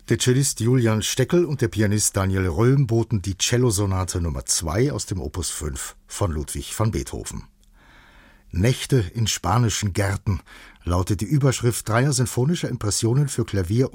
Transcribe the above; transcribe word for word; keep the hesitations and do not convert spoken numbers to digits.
Der Cellist Julian Steckel und der Pianist Daniel Röhm boten die Cellosonate Nummer zwei aus dem Opus fünf von Ludwig van Beethoven. Nächte in spanischen Gärten lautet die Überschrift dreier sinfonischer Impressionen für Klavier